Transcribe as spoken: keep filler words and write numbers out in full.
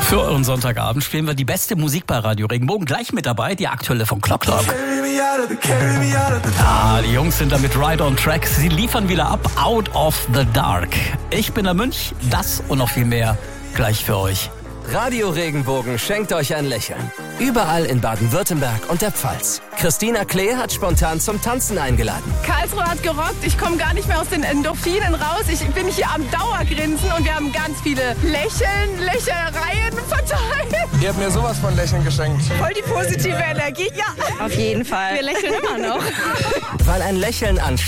Für euren Sonntagabend spielen wir die beste Musik bei Radio Regenbogen. Gleich mit dabei, die aktuelle von Clock Clock. Ah, die Jungs sind da mit Right on Track. Sie liefern wieder ab, Out of the Dark. Ich bin der Münch, das und noch viel mehr gleich für euch. Radio Regenbogen schenkt euch ein Lächeln. Überall in Baden-Württemberg und der Pfalz. Christina Klee hat spontan zum Tanzen eingeladen. Karlsruhe hat gerockt. Ich komme gar nicht mehr aus den Endorphinen raus. Ich bin hier am Dauergrinsen und wir haben ganz viele Lächeln, Lächelereien verteilt. Ihr habt mir sowas von Lächeln geschenkt. Voll die positive Energie. Ja, auf jeden Fall. Wir lächeln immer noch. Weil ein Lächeln an